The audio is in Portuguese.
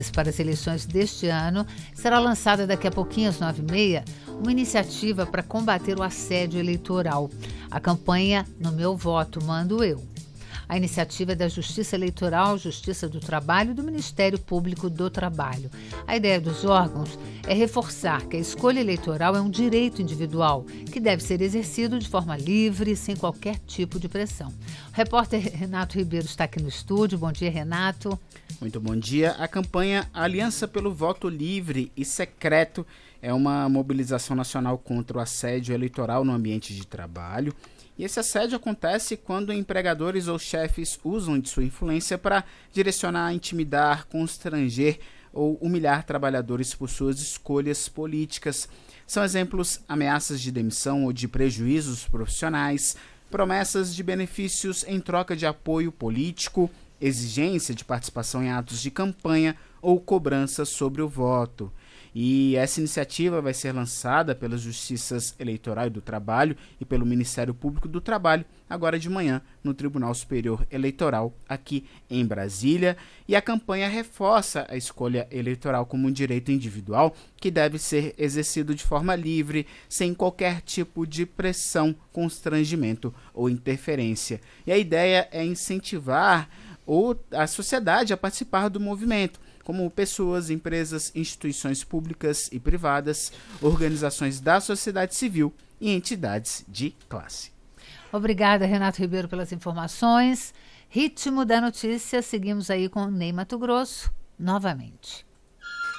Para as eleições deste ano, será lançada daqui a pouquinho, às 9h30, uma iniciativa para combater o assédio eleitoral. A campanha No Meu Voto, Mando Eu. A iniciativa é da Justiça Eleitoral, Justiça do Trabalho e do Ministério Público do Trabalho. A ideia dos órgãos é reforçar que a escolha eleitoral é um direito individual, que deve ser exercido de forma livre, sem qualquer tipo de pressão. O repórter Renato Ribeiro está aqui no estúdio. Bom dia, Renato. Muito bom dia. A campanha Aliança pelo Voto Livre e Secreto é uma mobilização nacional contra o assédio eleitoral no ambiente de trabalho. E esse assédio acontece quando empregadores ou chefes usam de sua influência para direcionar, intimidar, constranger ou humilhar trabalhadores por suas escolhas políticas. São exemplos ameaças de demissão ou de prejuízos profissionais, promessas de benefícios em troca de apoio político, exigência de participação em atos de campanha ou cobrança sobre o voto. E essa iniciativa vai ser lançada pelas Justiças Eleitoral e do Trabalho e pelo Ministério Público do Trabalho agora de manhã no Tribunal Superior Eleitoral aqui em Brasília. E a campanha reforça a escolha eleitoral como um direito individual que deve ser exercido de forma livre, sem qualquer tipo de pressão, constrangimento ou interferência. E a ideia é incentivar a sociedade a participar do movimento, como pessoas, empresas, instituições públicas e privadas, organizações da sociedade civil e entidades de classe. Obrigada, Renato Ribeiro, pelas informações. Ritmo da notícia, seguimos aí com o Ney Matogrosso novamente.